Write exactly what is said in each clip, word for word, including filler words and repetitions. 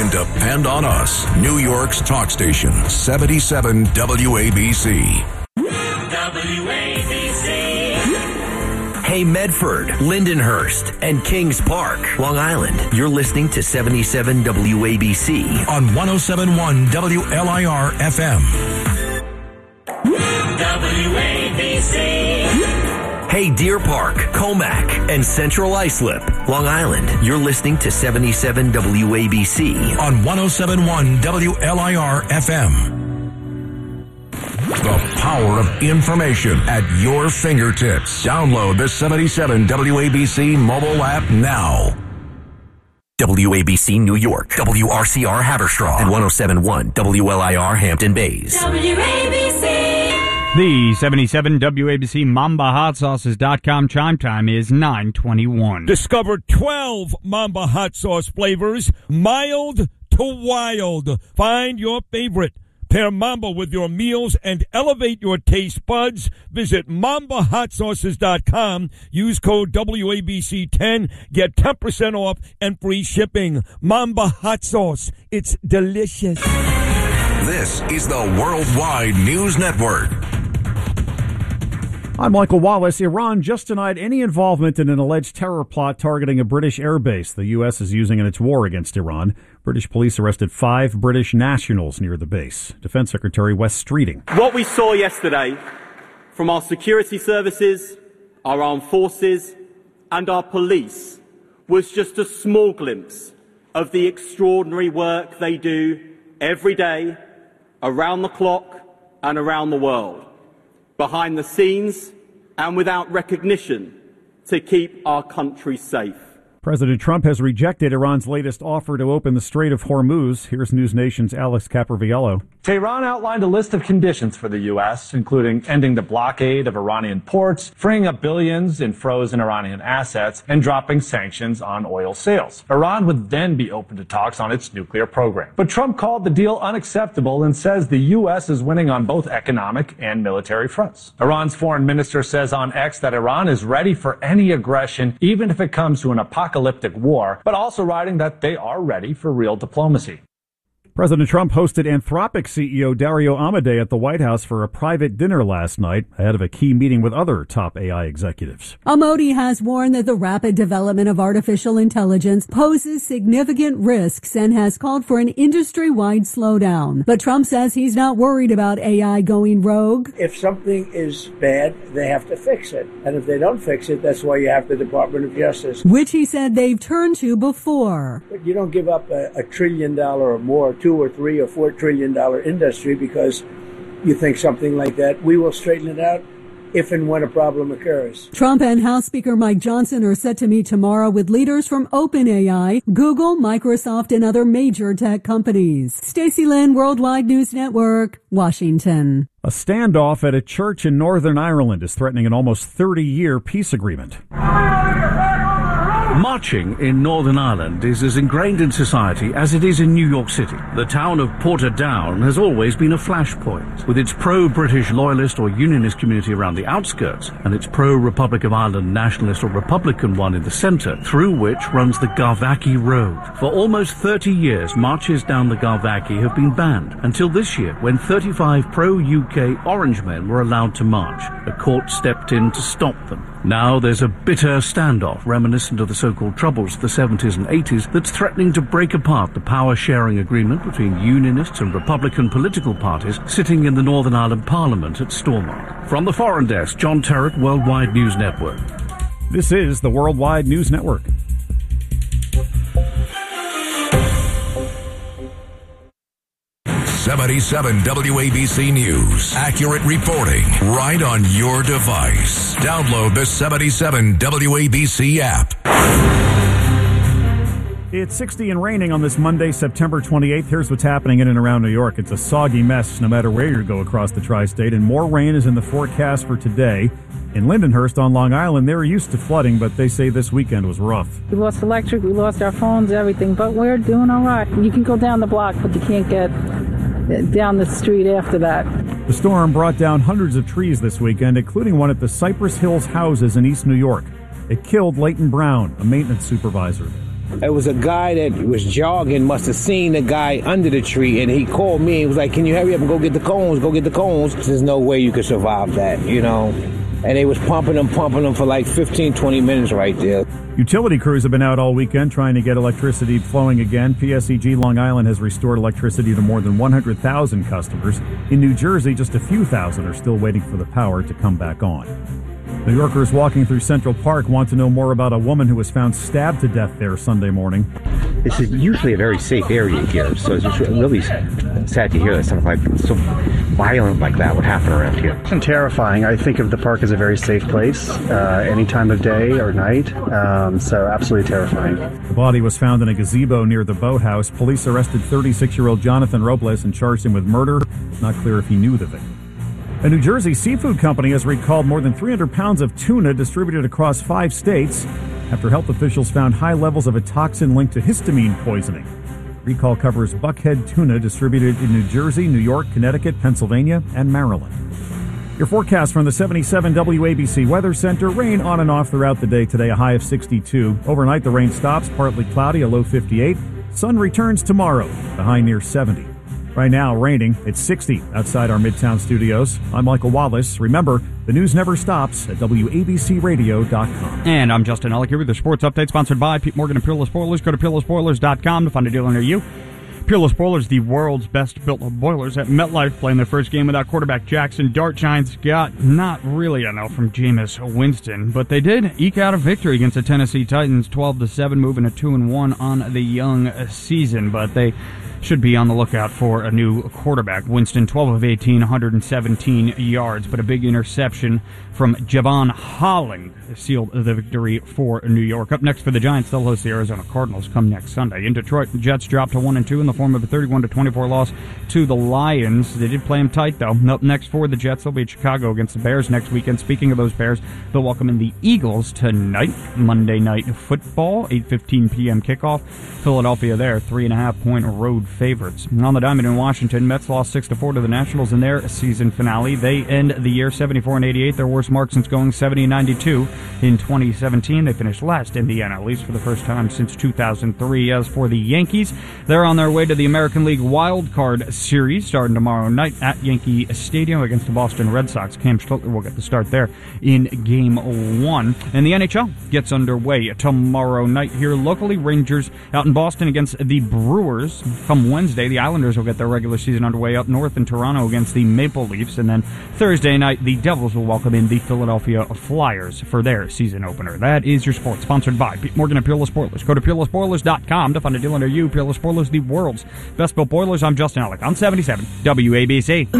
depend on us. New York's talk station, seventy-seven W A B C. W A B C. Hey, Medford, Lindenhurst, and Kings Park, Long Island. You're listening to seventy-seven W A B C on one oh seven point one W L I R F M. W A B C. Hey, Deer Park, Comac, and Central Islip, Long Island. You're listening to seventy-seven W A B C on one oh seven point one W L I R F M. The power of information at your fingertips. Download the seventy-seven W A B C mobile app now. W A B C New York, W R C R Haverstraw, and one oh seven point one W L I R Hampton Bays. W A B C. The seventy-seven W A B C Mamba Hot Sauces dot com chime time is nine twenty-one. Discover twelve Mamba Hot Sauce flavors, mild to wild. Find your favorite. Pair Mamba with your meals and elevate your taste buds. Visit Mamba Hot Sauces dot com. Use code W A B C ten. Get ten percent off and free shipping. Mamba Hot Sauce. It's delicious. This is the Worldwide News Network. I'm Michael Wallace. Iran just denied any involvement in an alleged terror plot targeting a British airbase the U S is using in its war against Iran. British police arrested five British nationals near the base. Defense Secretary Wes Streeting. What we saw yesterday from our security services, our armed forces, and our police was just a small glimpse of the extraordinary work they do every day, around the clock, and around the world, behind the scenes and without recognition, to keep our country safe. President Trump has rejected Iran's latest offer to open the Strait of Hormuz. Here's News Nation's Alex Capraviello. Tehran outlined a list of conditions for the U S, including ending the blockade of Iranian ports, freeing up billions in frozen Iranian assets, and dropping sanctions on oil sales. Iran would then be open to talks on its nuclear program. But Trump called the deal unacceptable and says the U S is winning on both economic and military fronts. Iran's foreign minister says on X that Iran is ready for any aggression, even if it comes to an apocalyptic war, but also writing that they are ready for real diplomacy. President Trump hosted Anthropic C E O Dario Amodei at the White House for a private dinner last night ahead of a key meeting with other top A I executives. Amodei has warned that the rapid development of artificial intelligence poses significant risks and has called for an industry-wide slowdown. But Trump says he's not worried about A I going rogue. If something is bad, they have to fix it. And if they don't fix it, that's why you have the Department of Justice, which he said they've turned to before. But you don't give up a, a trillion dollar or more, two or three or four trillion dollar industry because you think something like that. We will straighten it out if and when a problem occurs. Trump and House Speaker Mike Johnson are set to meet tomorrow with leaders from OpenAI, Google, Microsoft, and other major tech companies. Stacey Lynn, Worldwide News Network, Washington. A standoff at a church in Northern Ireland is threatening an almost thirty-year peace agreement. Marching in Northern Ireland is as ingrained in society as it is in New York City. The town of Portadown has always been a flashpoint, with its pro-British loyalist or unionist community around the outskirts and its pro-Republic of Ireland nationalist or Republican one in the centre, through which runs the Garvaghy Road. For almost thirty years, marches down the Garvaghy have been banned, until this year, when thirty-five pro-U K Orange men were allowed to march. A court stepped in to stop them. Now there's a bitter standoff reminiscent of the so-called Troubles of the seventies and eighties that's threatening to break apart the power-sharing agreement between Unionists and Republican political parties sitting in the Northern Ireland Parliament at Stormont. From the Foreign Desk, John Terrett, Worldwide News Network. This is the Worldwide News Network. seventy-seven W A B C News. Accurate reporting right on your device. Download the seventy-seven W A B C app. It's sixty and raining on this Monday, September twenty-eighth. Here's what's happening in and around New York. It's a soggy mess no matter where you go across the tri-state, and more rain is in the forecast for today. In Lindenhurst on Long Island, they're used to flooding, but they say this weekend was rough. We lost electric, we lost our phones, everything, but we're doing all right. You can go down the block, but you can't get down the street after that. The storm brought down hundreds of trees this weekend, including one at the Cypress Hills houses in East New York. It killed Leighton Brown, a maintenance supervisor. It was a guy that was jogging, must have seen the guy under the tree, and he called me and was like, can you hurry up and go get the cones, go get the cones. There's no way you could survive that, you know. And they was pumping them, pumping them for like fifteen, twenty minutes right there. Utility crews have been out all weekend trying to get electricity flowing again. P S E G Long Island has restored electricity to more than one hundred thousand customers. In New Jersey, just a few thousand are still waiting for the power to come back on. New Yorkers walking through Central Park want to know more about a woman who was found stabbed to death there Sunday morning. This is usually a very safe area here, so it's just really sad to hear that something like so violent like that would happen around here. And terrifying. I think of the park as a very safe place, uh, any time of day or night, um, so absolutely terrifying. The body was found in a gazebo near the boathouse. Police arrested thirty-six-year-old Jonathan Robles and charged him with murder. It's not clear if he knew the victim. A New Jersey seafood company has recalled more than three hundred pounds of tuna distributed across five states after health officials found high levels of a toxin linked to histamine poisoning. Recall covers buckhead tuna distributed in New Jersey, New York, Connecticut, Pennsylvania, and Maryland. Your forecast from the seventy-seven W A B C Weather Center. Rain on and off throughout the day today, a high of sixty-two. Overnight, the rain stops, partly cloudy, a low fifty-eight. Sun returns tomorrow, the high near seventy. Right now, raining. It's sixty outside our Midtown studios. I'm Michael Wallace. Remember, the news never stops at W A B C radio dot com. And I'm Justin Ellick here with the sports update sponsored by Pete Morgan and Peerless Boilers. Go to peerless boilers dot com to find a dealer near you. Peerless Boilers, the world's best built boilers at MetLife, playing their first game without quarterback Jackson Dart. Giants got not really enough from Jameis Winston, but they did eke out a victory against the Tennessee Titans, twelve to seven, moving to two and one on the young season. But they should be on the lookout for a new quarterback. Winston, twelve of eighteen, one hundred seventeen yards, but a big interception from Javon Holland sealed the victory for New York. Up next for the Giants, they'll host the Arizona Cardinals come next Sunday. In Detroit, the Jets dropped to one and two in the form of a thirty-one to twenty-four loss to the Lions. They did play them tight, though. Up next for the Jets, they'll be at Chicago against the Bears next weekend. Speaking of those Bears, they'll welcome in the Eagles tonight. Monday Night Football, eight fifteen p.m. kickoff. Philadelphia there, three and a half point road favorites. On the diamond in Washington, Mets lost six to four to the Nationals in their season finale. They end the year seventy-four and eighty-eight, their worst mark since going seventy and ninety-two in twenty seventeen. They finished last in the N L East for the first time since two thousand three. As for the Yankees, they're on their way to the American League Wild Card Series starting tomorrow night at Yankee Stadium against the Boston Red Sox. Cam Stoltzer will get the start there in Game one. And the N H L gets underway tomorrow night here locally. Rangers out in Boston against the Brewers. Come Wednesday, the Islanders will get their regular season underway up north in Toronto against the Maple Leafs. And then Thursday night, the Devils will welcome in the Philadelphia Flyers for their season opener. That is your sports, sponsored by Pete Morgan and Peerless Boilers. Go to peerless boilers dot com to find a deal under you. Peerless Boilers, the world's best built boilers. I'm Justin Ellick on seventy-seven W A B C.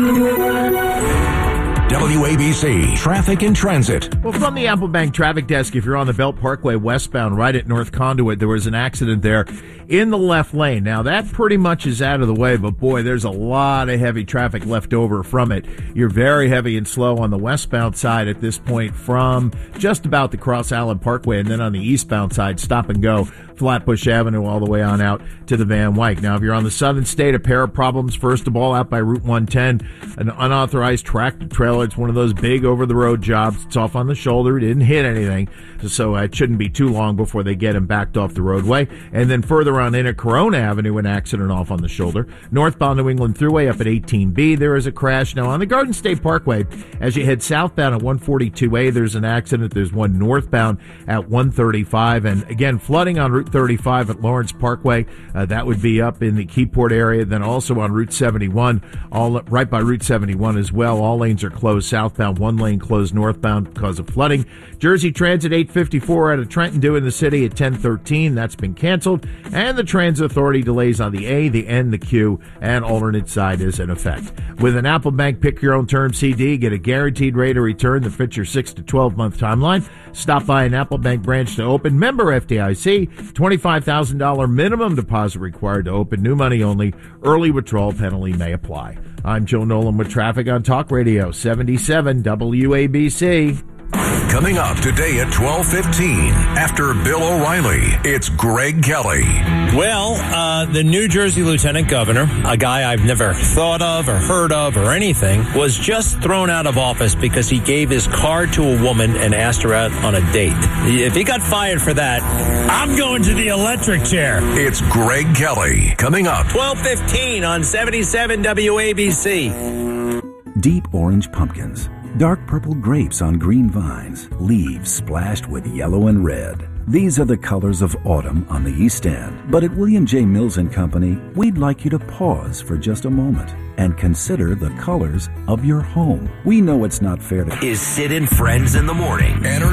W A B C Traffic and Transit. Well, from the Apple Bank Traffic Desk, if you're on the Belt Parkway westbound right at North Conduit, there was an accident there in the left lane. Now, that pretty much is out of the way, but boy, there's a lot of heavy traffic left over from it. You're very heavy and slow on the westbound side at this point from just about the Cross Island Parkway, and then on the eastbound side, stop and go. Flatbush Avenue all the way on out to the Van Wyck. Now, if you're on the southern state, a pair of problems. First of all, out by Route one ten, an unauthorized tractor trailer. It's one of those big over-the-road jobs. It's off on the shoulder. It didn't hit anything, so it shouldn't be too long before they get him backed off the roadway. And then further on in at Corona Avenue, an accident off on the shoulder. Northbound New England Thruway up at eighteen B, there is a crash. Now, on the Garden State Parkway, as you head southbound at one forty-two A, there's an accident. There's one northbound at one thirty-five. And again, flooding on Route thirty-five at Lawrence Parkway. Uh, that would be up in the Keyport area. Then also on Route seventy-one, all right by Route seventy-one as well. All lanes are closed southbound, one lane closed northbound because of flooding. Jersey Transit eight fifty-four out of Trenton due in the city at ten thirteen. That's been canceled. And the Transit Authority delays on the A, the N, the Q, and alternate side is in effect. With an Apple Bank Pick Your Own Term C D, get a guaranteed rate of return that fits your six to twelve month timeline. Stop by an Apple Bank branch to open. Member F D I C, twenty-five thousand dollars minimum deposit required to open. New money only. Early withdrawal penalty may apply. I'm Joe Nolan with traffic on Talk Radio seventy-seven W A B C. Coming up today at twelve fifteen, after Bill O'Reilly, it's Greg Kelly. Well, uh, the New Jersey Lieutenant Governor, a guy I've never thought of or heard of or anything, was just thrown out of office because he gave his card to a woman and asked her out on a date. If he got fired for that, I'm going to the electric chair. It's Greg Kelly. Coming up. twelve fifteen on seventy-seven W A B C. Deep orange pumpkins, dark purple grapes on green vines, leaves splashed with yellow and red. These are the colors of autumn on the East End. But at William J. Mills and Company, we'd like you to pause for just a moment and consider the colors of your home. We know it's not fair to... Is Sid and Friends in the Morning.